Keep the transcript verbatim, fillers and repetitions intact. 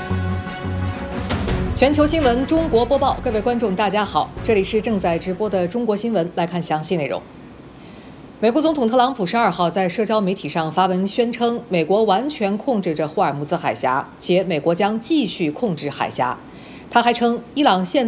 全球新闻中国播报，各位观众大家好，这里是正在直播的中国新闻，来看详细内容。美国总统特朗普十二号在社交媒体上发文宣称，美国完全控制着霍尔木兹海峡，且美国将继续控制海峡。他还称，伊朗现